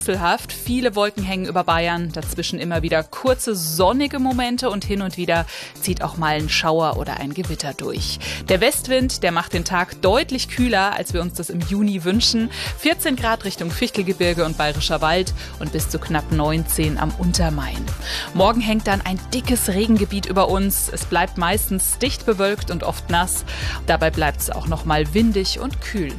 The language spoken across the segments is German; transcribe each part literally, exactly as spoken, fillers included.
Wechselhaft. Viele Wolken hängen über Bayern, dazwischen immer wieder kurze sonnige Momente und hin und wieder zieht auch mal ein Schauer oder ein Gewitter durch. Der Westwind, der macht den Tag deutlich kühler, als wir uns das im Juni wünschen. vierzehn Grad Richtung Fichtelgebirge und Bayerischer Wald und bis zu knapp neunzehn am Untermain. Morgen hängt dann ein dickes Regengebiet über uns. Es bleibt meistens dicht bewölkt und oft nass. Dabei bleibt es auch noch mal windig und kühl.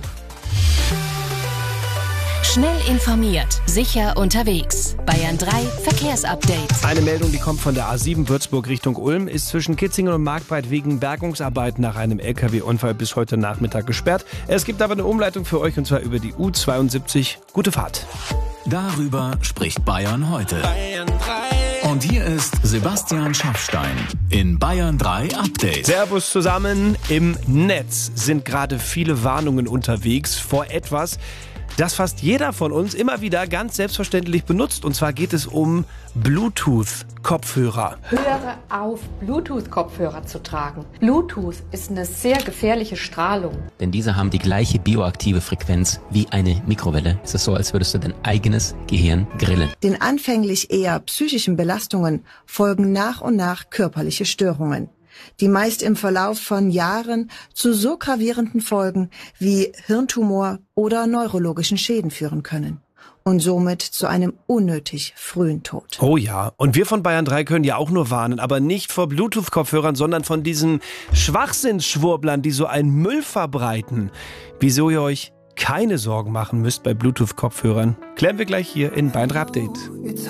Schnell informiert, sicher unterwegs. Bayern drei Verkehrsupdate. Eine Meldung, die kommt von der A sieben Würzburg Richtung Ulm, ist zwischen Kitzingen und Markbreit wegen Bergungsarbeiten nach einem L K W-Unfall bis heute Nachmittag gesperrt. Es gibt aber eine Umleitung für euch und zwar über die U zweiundsiebzig. Gute Fahrt. Darüber spricht Bayern heute. Bayern drei. Und hier ist Sebastian Schaffstein in Bayern drei Update. Servus zusammen. Im Netz sind gerade viele Warnungen unterwegs vor etwas, das fast jeder von uns immer wieder ganz selbstverständlich benutzt. Und zwar geht es um Bluetooth-Kopfhörer. Höre auf, Bluetooth-Kopfhörer zu tragen. Bluetooth ist eine sehr gefährliche Strahlung. Denn diese haben die gleiche bioaktive Frequenz wie eine Mikrowelle. Es ist so, als würdest du dein eigenes Gehirn grillen. Den anfänglich eher psychischen Belastungen folgen nach und nach körperliche Störungen, die meist im Verlauf von Jahren zu so gravierenden Folgen wie Hirntumor oder neurologischen Schäden führen können und somit zu einem unnötig frühen Tod. Oh ja, und wir von Bayern drei können ja auch nur warnen, aber nicht vor Bluetooth-Kopfhörern, sondern von diesen Schwachsinnsschwurblern, die so einen Müll verbreiten. Wieso ihr euch keine Sorgen machen müsst bei Bluetooth-Kopfhörern, klären wir gleich hier in Bayern drei Update.